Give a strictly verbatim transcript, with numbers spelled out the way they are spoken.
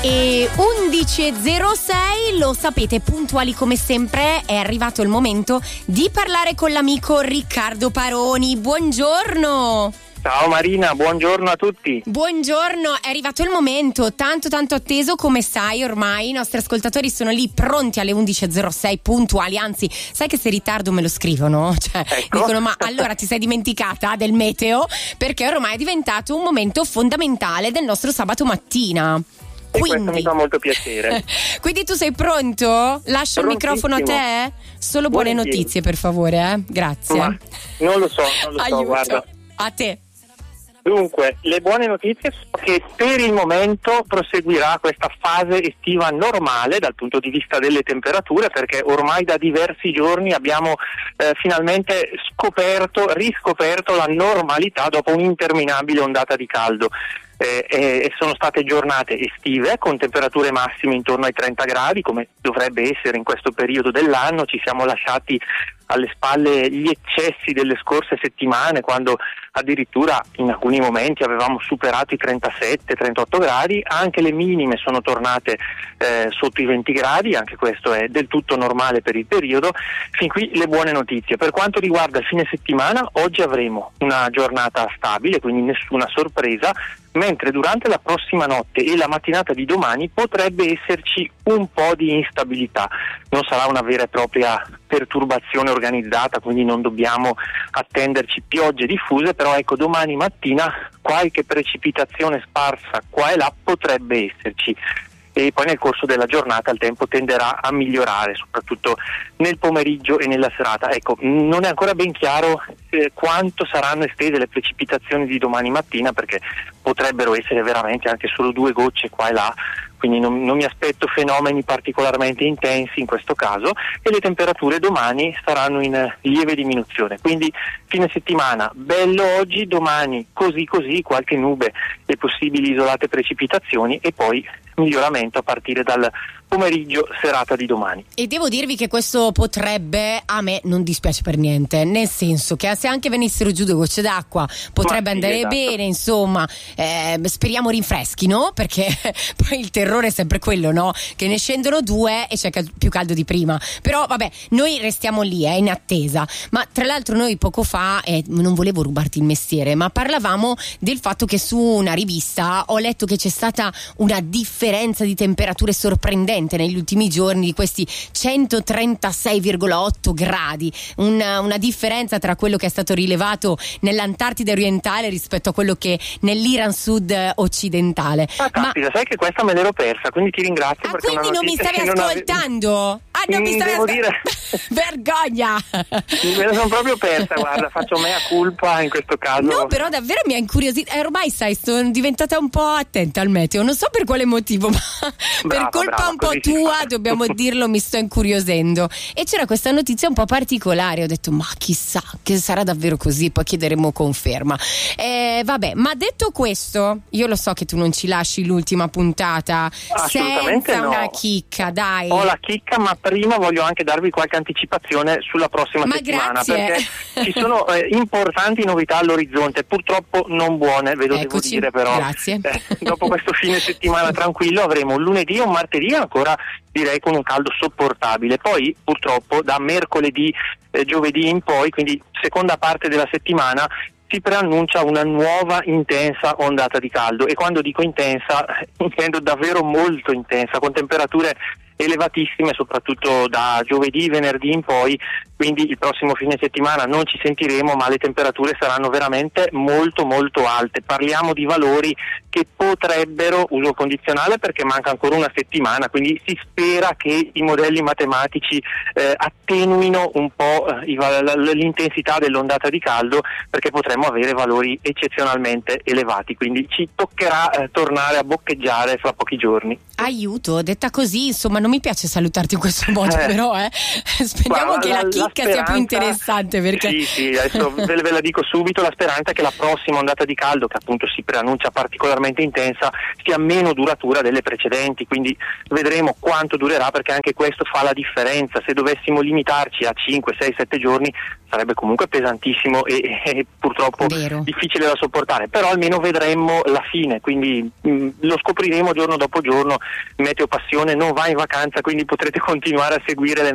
E undici e zero sei, lo sapete, puntuali come sempre, è arrivato il momento di parlare con l'amico Riccardo Paroni. Buongiorno! Ciao Marina, buongiorno a tutti. Buongiorno, è arrivato il momento tanto tanto atteso, come sai ormai i nostri ascoltatori sono lì pronti alle undici e zero sei puntuali, anzi sai che se ritardo me lo scrivono, cioè ecco. Dicono ma allora ti sei dimenticata del meteo, perché ormai è diventato un momento fondamentale del nostro sabato mattina. E Quindi, questo mi fa molto piacere. Quindi tu sei pronto? Lascio il microfono a te? Solo buone Volentieri. notizie per favore, eh? Grazie. Ma non lo so, non lo Aiuto. so, guarda. A te. Dunque, le buone notizie sono che per il momento proseguirà questa fase estiva normale dal punto di vista delle temperature, perché ormai da diversi giorni abbiamo eh, finalmente scoperto, riscoperto la normalità dopo un'interminabile ondata di caldo. Eh, e sono state giornate estive con temperature massime intorno ai trenta gradi, come dovrebbe essere in questo periodo dell'anno. Ci siamo lasciati alle spalle gli eccessi delle scorse settimane, quando addirittura in alcuni momenti avevamo superato i trentasette trentotto gradi. Anche le minime sono tornate eh, sotto i venti gradi, anche questo è del tutto normale per il periodo. Fin qui le buone notizie. Per quanto riguarda il fine settimana, oggi avremo una giornata stabile, quindi nessuna sorpresa, mentre durante la prossima notte e la mattinata di domani potrebbe esserci un po' di instabilità. Non sarà una vera e propria perturbazione organizzata, quindi non dobbiamo attenderci piogge diffuse, però ecco, domani mattina qualche precipitazione sparsa qua e là potrebbe esserci. E poi nel corso della giornata il tempo tenderà a migliorare, soprattutto nel pomeriggio e nella serata. Ecco, non è ancora ben chiaro eh, quanto saranno estese le precipitazioni di domani mattina, perché potrebbero essere veramente anche solo due gocce qua e là, quindi non, non mi aspetto fenomeni particolarmente intensi in questo caso, e le temperature domani saranno in lieve diminuzione. Quindi fine settimana bello oggi, domani così così, qualche nube e possibili isolate precipitazioni, e poi miglioramento a partire dal pomeriggio, serata di domani. E devo dirvi che questo potrebbe, a me non dispiace per niente, nel senso che se anche venissero giù due gocce d'acqua potrebbe sì, andare esatto. bene, insomma, eh, speriamo rinfreschi, no? Perché poi il terrore è sempre quello, no? Che ne scendono due e c'è cal- più caldo di prima. Però vabbè, noi restiamo lì, eh, in attesa. Ma tra l'altro noi poco fa, eh, non volevo rubarti il mestiere, ma parlavamo del fatto che su una rivista ho letto che c'è stata una differenza di temperature sorprendente negli ultimi giorni, di questi centotrentasei virgola otto gradi, una, una differenza tra quello che è stato rilevato nell'Antartide orientale rispetto a quello che nell'Iran sud occidentale. Ah, caspita, Ma sai che questa me l'ero persa, quindi ti ringrazio. ah, perché quindi non mi stavi non ascoltando? Ave... Ah, non mm, mi stavi devo ascoltando? dire... Vergogna! Me la sono proprio persa, guarda, faccio mea culpa in questo caso. No, però davvero mi ha incuriosito. Eh, ormai sai, sono diventata un po' attenta al meteo, non so per quale motivo, ma Brava, per colpa brava, un po' così si tua, fa. dobbiamo dirlo, mi sto incuriosendo. E c'era questa notizia un po' particolare, ho detto ma chissà che sarà davvero così, poi chiederemo conferma. Eh, vabbè, ma detto questo, io lo so che tu non ci lasci l'ultima puntata Assolutamente senza no. una chicca, dai. Ho la chicca, ma prima voglio anche darvi qualche anticipazione sulla prossima Ma settimana, grazie. perché ci sono eh, importanti novità all'orizzonte, purtroppo non buone, ve lo devo Eccoci, dire, però grazie. Eh, dopo questo fine settimana tranquillo avremo un lunedì e un martedì ancora, direi, con un caldo sopportabile. Poi purtroppo da mercoledì, eh, giovedì in poi, quindi seconda parte della settimana, si preannuncia una nuova intensa ondata di caldo, e quando dico intensa intendo davvero molto intensa, con temperature elevatissime soprattutto da giovedì, venerdì in poi. Quindi il prossimo fine settimana non ci sentiremo, ma le temperature saranno veramente molto molto alte. Parliamo di valori che potrebbero, uso condizionale perché manca ancora una settimana, quindi si spera che i modelli matematici eh, attenuino un po' eh, l'intensità dell'ondata di caldo, perché potremmo avere valori eccezionalmente elevati, quindi ci toccherà eh, tornare a boccheggiare fra pochi giorni. Aiuto, detta così, insomma, non mi piace salutarti in questo modo, Eh. però eh speriamo Guarda, che la la, chicca chicca sia più interessante, perché sì, sì, adesso ve, ve la dico subito, la speranza è che la prossima ondata di caldo, che appunto si preannuncia particolarmente intensa, sia meno duratura delle precedenti, quindi vedremo quanto durerà, perché anche questo fa la differenza. Se dovessimo limitarci a cinque, sei, sette giorni sarebbe comunque pesantissimo e, e purtroppo Vero. difficile da sopportare, però almeno vedremo la fine, quindi mh, lo scopriremo giorno dopo giorno. Meteo Passione non va in vacanza, quindi potrete continuare a seguire le